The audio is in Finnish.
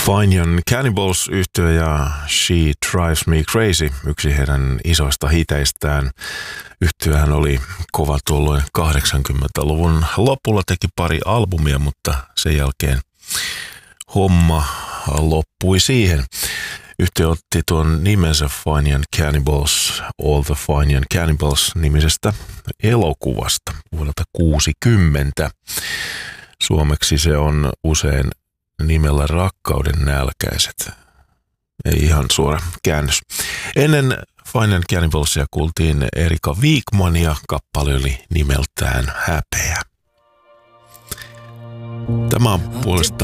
Fine Young Cannibals -yhtye ja She Drives Me Crazy, yksi heidän isoista hiteistään. Yhtyehän oli kova tuolloin 80-luvun lopulla, teki pari albumia, mutta sen jälkeen homma loppui siihen. Yhtye otti tuon nimensä Fine Young Cannibals, All the Fine Young Cannibals -nimisestä elokuvasta vuodelta 1960. Suomeksi se on usein nimellä Rakkauden nälkäiset. Ei ihan suora käännös. Ennen Fine Young Cannibalsia kuultiin Erika Wikmania, kappale oli nimeltään Häpeä. Tämä on puolestaan